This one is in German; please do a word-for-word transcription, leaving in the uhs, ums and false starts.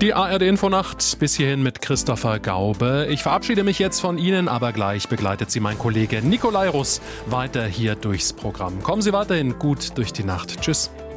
Die A R D-Infonacht bis hierhin mit Christopher Gaube. Ich verabschiede mich jetzt von Ihnen, aber gleich begleitet Sie mein Kollege Nikolai Russ weiter hier durchs Programm. Kommen Sie weiterhin gut durch die Nacht. Tschüss.